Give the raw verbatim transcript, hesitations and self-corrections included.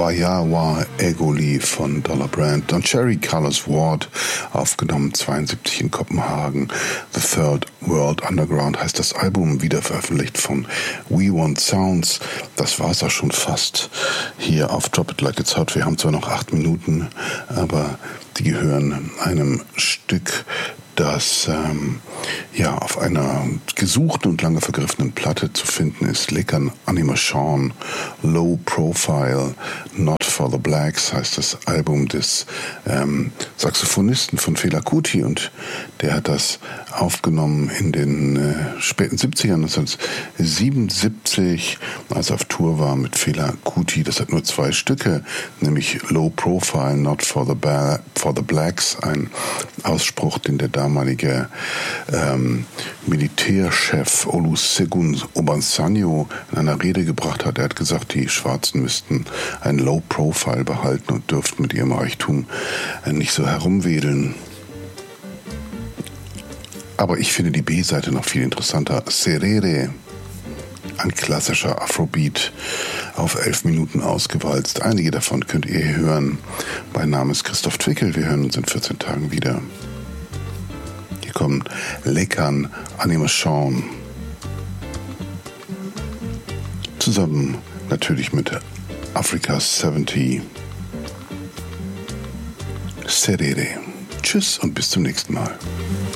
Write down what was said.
Wayawa Egoli von Dollar Brand, dann Cherry Colors Ward, aufgenommen zweiundsiebzig in Kopenhagen. The Third World Underground heißt das Album, wieder veröffentlicht von We Want Sounds. Das war's auch schon fast hier auf Drop It Like It's Hot. Wir haben zwar noch acht Minuten, aber die gehören einem Stück, das ähm, ja auf einer gesuchten und lange vergriffenen Platte zu finden ist. Lekan Animation, Low Profile, Not for the Blacks heißt das Album des ähm, Saxophonisten von Fela Kuti, und der hat das aufgenommen in den äh, späten siebzigern, neunzehnhundertsiebenundsiebzig, als er auf Tour war mit Fela Kuti. Das hat nur zwei Stücke, nämlich Low Profile, Not for the, ba- for the Blacks, ein Ausspruch, den der damalige ähm, Militärchef Olusegun Obasanjo in einer Rede gebracht hat. Er hat gesagt, die Schwarzen müssten ein Low Profile behalten und dürften mit ihrem Reichtum äh, nicht so herumwedeln. Aber ich finde die B-Seite noch viel interessanter. Serere, ein klassischer Afrobeat, auf elf Minuten ausgewalzt. Einige davon könnt ihr hier hören. Mein Name ist Christoph Twickel. Wir hören uns in vierzehn Tagen wieder. Hier kommt Lekan Animation. Zusammen natürlich mit Africa siebzig. Serere. Tschüss und bis zum nächsten Mal.